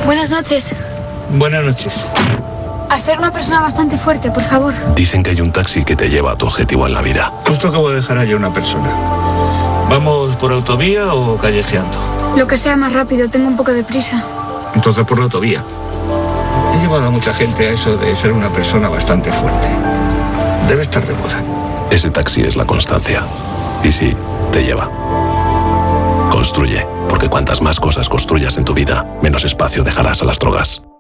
Buenas noches. Buenas noches. A ser una persona bastante fuerte, por favor. Dicen que hay un taxi que te lleva a tu objetivo en la vida. Justo acabo de dejar allí a una persona. ¿Vamos por autovía o callejeando? Lo que sea más rápido, tengo un poco de prisa. Entonces por la autovía. He llevado a mucha gente a eso de ser una persona bastante fuerte. Debe estar de moda. Ese taxi es la constancia. Y sí, te lleva. Construye, porque cuantas más cosas construyas en tu vida, menos espacio dejarás a las drogas.